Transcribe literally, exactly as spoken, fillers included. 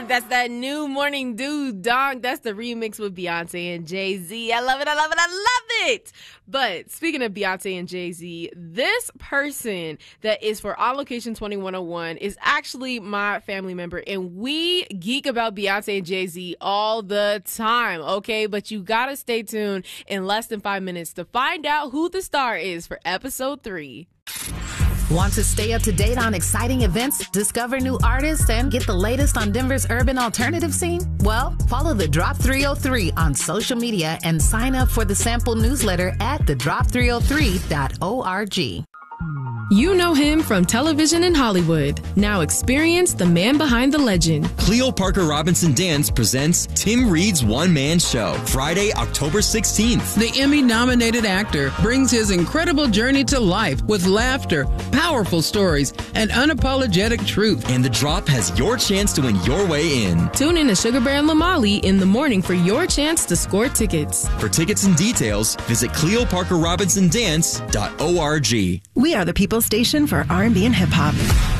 That's that new Morning Dew, dog. That's the remix with Beyonce and Jay-Z. I love it, I love it, I love it. But speaking of Beyonce and Jay-Z, this person that is for On Location twenty-one oh one is actually my family member, and we geek about Beyonce and Jay-Z all the time, okay? But you gotta stay tuned in less than five minutes to find out who the star is for episode three. Want to stay up to date on exciting events, discover new artists, and get the latest on Denver's urban alternative scene? Well, follow The Drop three oh three on social media and sign up for the sample newsletter at the drop three oh three dot org. You know him from television and Hollywood. Now experience the man behind the legend. Cleo Parker Robinson Dance presents Tim Reed's one-man show, Friday, October sixteenth. The Emmy-nominated actor brings his incredible journey to life with laughter, powerful stories, and unapologetic truth. And The Drop has your chance to win your way in. Tune in to Sugar Bear and Lamali in the morning for your chance to score tickets. For tickets and details, visit cleo parker robinson dance dot org. We are the People Station for R and B and hip hop.